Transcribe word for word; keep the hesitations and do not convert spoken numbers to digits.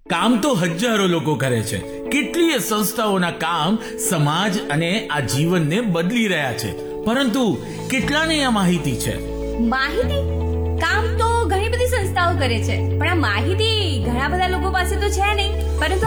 કામ તો હજારો લોકો કરે છે, કેટલીય સંસ્થાઓના કામ સમાજ અને આ જીવનને બદલી રહ્યા છે, પરંતુ કેટલાને આ માહિતી છે? માહિતી? કામ તો ઘણી બધી સંસ્થાઓ કરે છે, પણ આ માહિતી ઘણા બધા લોકો પાસે તો છે નહીં. પરંતુ